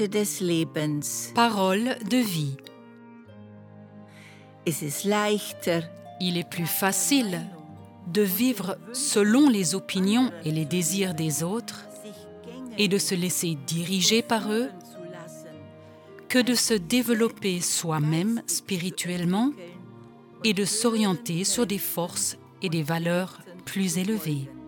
des Lebens. Parole de vie. Es ist leichter, Il est plus facile de vivre selon les opinions et les désirs des autres et de se laisser diriger par eux que de se développer soi-même spirituellement et de s'orienter sur des forces et des valeurs plus élevées.